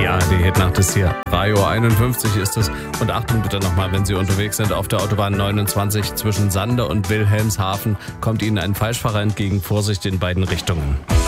Die ARD-Hitnacht ist hier. 3:51 Uhr ist es. Und Achtung bitte nochmal, wenn Sie unterwegs sind auf der Autobahn 29 zwischen Sande und Wilhelmshaven, kommt Ihnen ein Falschfahrer entgegen. Vorsicht in beiden Richtungen.